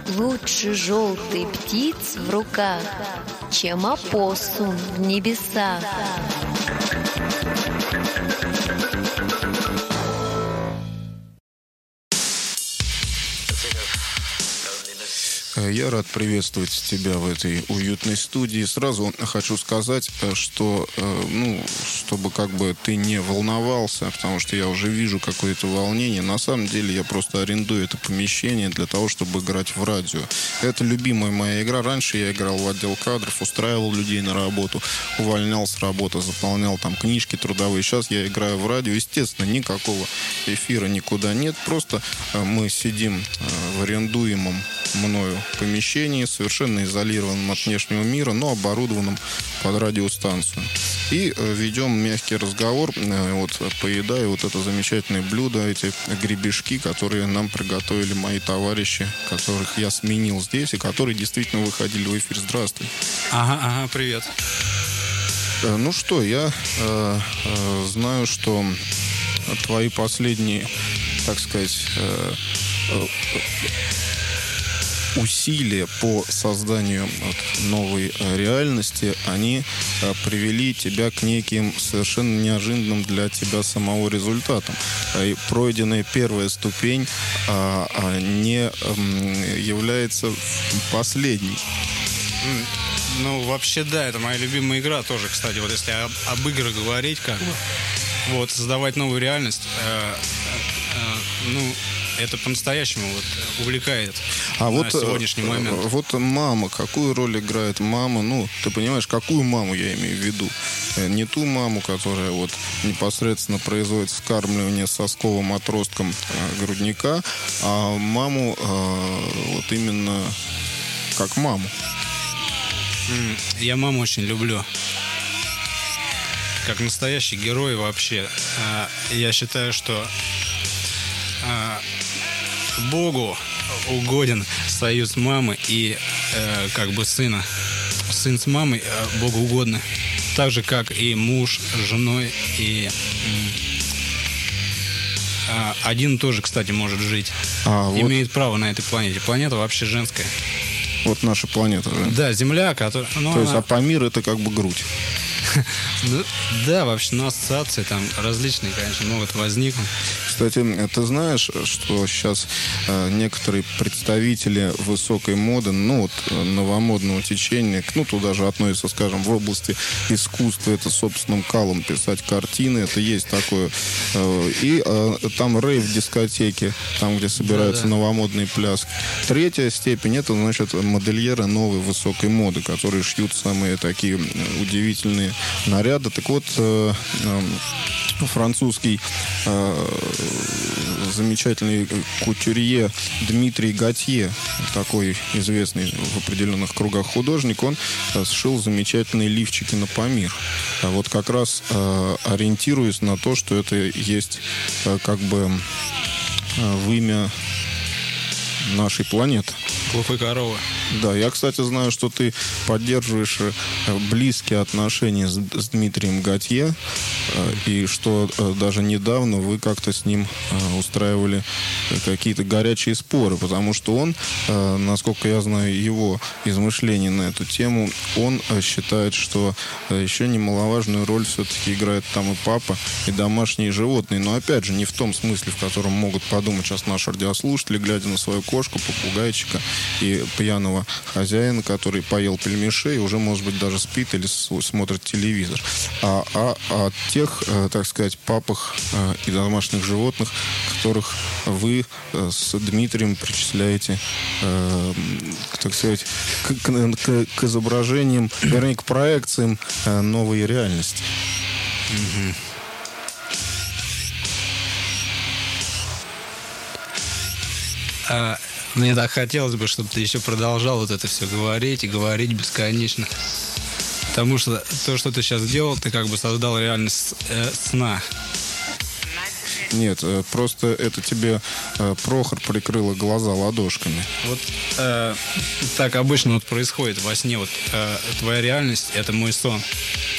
Лучше желтой птиц в руках, чем опоссум в небесах. Я рад приветствовать тебя в этой уютной студии. Сразу хочу сказать, что, чтобы как бы ты не волновался, потому что я уже вижу какое-то волнение. На самом деле я просто арендую это помещение для того, чтобы играть в радио. Это любимая моя игра. Раньше я играл в отдел кадров, устраивал людей на работу, увольнял с работы, заполнял там книжки трудовые. Сейчас я играю в радио. Естественно, никакого эфира никуда нет. Просто мы сидим в арендуемом мною помещении, совершенно изолированном от внешнего мира, но оборудованном под радиостанцию. И ведем мягкий разговор, поедая вот это замечательное блюдо, эти гребешки, которые нам приготовили мои товарищи, которых я сменил здесь, и которые действительно выходили в эфир. Здравствуй. Ага, привет. Ну что, я знаю, что твои последние, так сказать, усилия по созданию новой реальности, они привели тебя к неким совершенно неожиданным для тебя самого результатам. И пройденная первая ступень не является последней. Ну, вообще, да, это моя любимая игра тоже, кстати. Вот если об играх говорить, как бы, вот, создавать новую реальность, это по-настоящему увлекает на сегодняшний момент. Вот мама, какую роль играет мама? Ну, ты понимаешь, какую маму я имею в виду? Не ту маму, которая вот непосредственно производит вскармливание сосковым отростком грудника, а маму вот именно как маму. Я маму очень люблю. Как настоящий герой вообще. Я считаю, что Богу угоден союз мамы и как бы сына. Сын с мамой Богу угодно. Так же, как и муж с женой. И один тоже, кстати, может жить. Имеет право на этой планете. Планета вообще женская. Вот наша планета же. Да, Земля, которая... То есть, Памир — это как бы грудь. Да, вообще, ассоциации там различные, конечно, могут возникнуть. Кстати, ты знаешь, что сейчас некоторые представители высокой моды, новомодного течения, туда же относятся, скажем, в области искусства, это собственным калом писать картины, это есть такое. И там рейв-дискотеки, там, где собираются новомодные пляски. Третья степень — это, значит, модельеры новой высокой моды, которые шьют самые такие удивительные наряды. Так вот, французский замечательный кутюрье Дмитрий Готье, такой известный в определенных кругах художник, он сшил замечательные лифчики на Памир. А вот как раз ориентируясь на то, что это есть как бы в имя нашей планеты. Глупой коровы. Да, я, кстати, знаю, что ты поддерживаешь близкие отношения с Дмитрием Готье, и что даже недавно вы как-то с ним устраивали какие-то горячие споры, потому что он, насколько я знаю его измышления на эту тему, он считает, что еще немаловажную роль все-таки играет там и папа, и домашние животные. Но опять же, не в том смысле, в котором могут подумать сейчас наши радиослушатели, глядя на свою кошку, попугайчика и пьяного хозяина, который поел пельмешей и уже, может быть, даже спит или смотрит телевизор. А тех, так сказать, папах и домашних животных, которых вы с Дмитрием причисляете, так сказать, к изображениям, вернее, к проекциям новой реальности. Мне так хотелось бы, чтобы ты еще продолжал вот это все говорить и говорить бесконечно. Потому что то, что ты сейчас делал, ты как бы создал реальность сна. Нет, просто это тебе Прохор прикрыла глаза ладошками. Вот так обычно вот происходит во сне. Вот твоя реальность — это мой сон.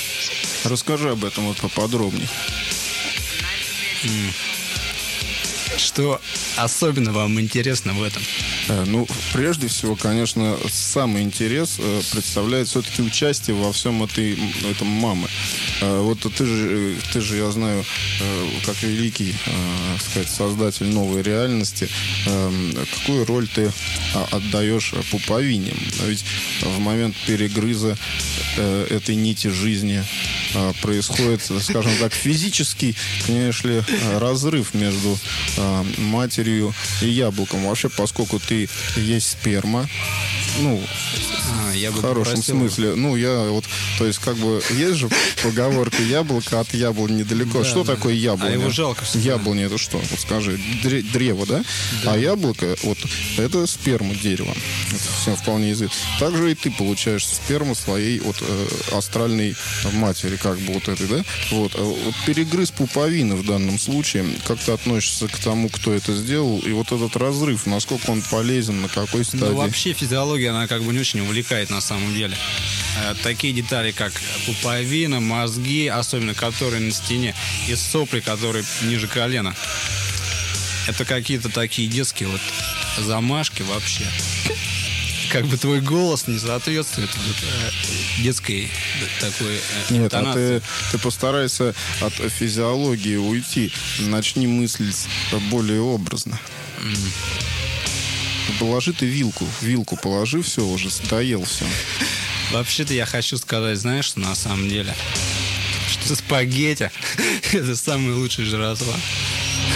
Расскажи об этом вот поподробнее. Что особенно вам интересно в этом? Ну, прежде всего, конечно, самый интерес представляет все-таки участие во всем этом мамы. Вот ты же, я знаю, как великий, так сказать, создатель новой реальности, какую роль ты отдаешь пуповине? Ведь в момент перегрыза этой нити жизни происходит, скажем так, физический, конечно ли, разрыв между матерью и яблоком. Вообще, поскольку ты есть сперма, ну, в хорошем смысле. Ну, то есть, как бы, есть же поговорка: яблоко от яблони недалеко. Что такое яблоня? А его жалко всегда. Яблоня это что? Вот скажи, древо, да? А яблоко, вот, это сперма дерева. Это всем вполне известно. Также и ты получаешь сперму своей астральной матери, как бы вот этой, да? Вот перегрыз пуповины в данном случае. Как ты относишься к тому, кто это сделал? И вот этот разрыв, насколько он полезен, на какой стадии? Ну, вообще физиология, она как бы не очень увлекает на самом деле. Такие детали, как пуповина, мозги, особенно которые на стене, и сопли, которые ниже колена. Это какие-то такие детские замашки вообще. Как бы твой голос не соответствует детской такой интонации. Нет, ты постарайся от физиологии уйти. Начни мыслить более образно. Положи ты вилку положи, все, уже доел все. Вообще-то я хочу сказать, знаешь, что на самом деле, что спагетти — это самый лучший жратва.